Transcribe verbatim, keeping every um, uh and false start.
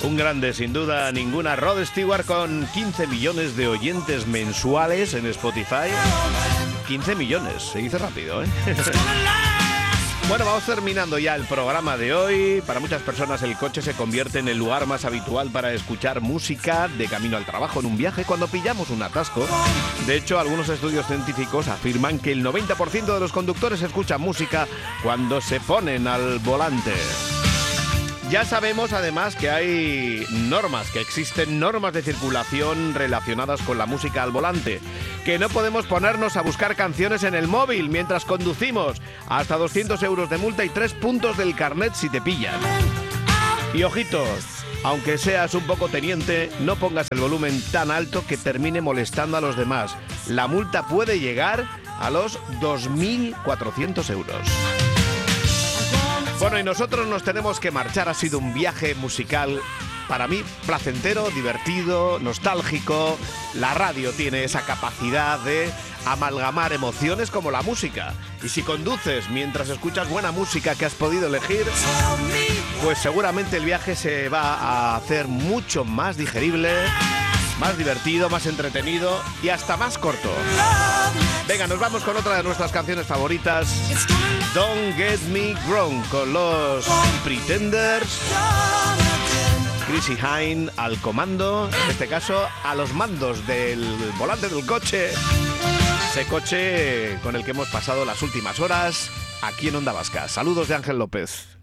Un grande, sin duda ninguna, Rod Stewart, con quince millones de oyentes mensuales en Spotify. quince millones, se dice rápido, ¿eh? Bueno, vamos terminando ya el programa de hoy. Para muchas personas el coche se convierte en el lugar más habitual para escuchar música de camino al trabajo, en un viaje, cuando pillamos un atasco. De hecho, algunos estudios científicos afirman que el noventa por ciento de los conductores escuchan música cuando se ponen al volante. Ya sabemos además que hay normas, que existen normas de circulación relacionadas con la música al volante, que no podemos ponernos a buscar canciones en el móvil mientras conducimos, hasta doscientos euros de multa y tres puntos del carnet si te pillan. Y ojitos, aunque seas un poco teniente, no pongas el volumen tan alto que termine molestando a los demás. La multa puede llegar a los dos mil cuatrocientos euros. Bueno, y nosotros nos tenemos que marchar. Ha sido un viaje musical, para mí, placentero, divertido, nostálgico. La radio tiene esa capacidad de amalgamar emociones como la música. Y si conduces mientras escuchas buena música que has podido elegir, pues seguramente el viaje se va a hacer mucho más digerible, más divertido, más entretenido y hasta más corto. Venga, nos vamos con otra de nuestras canciones favoritas, Don't Get Me Wrong, con los Pretenders. Chrissie Hynde al comando, en este caso a los mandos del volante del coche. Ese coche con el que hemos pasado las últimas horas aquí en Onda Vasca. Saludos de Ángel López.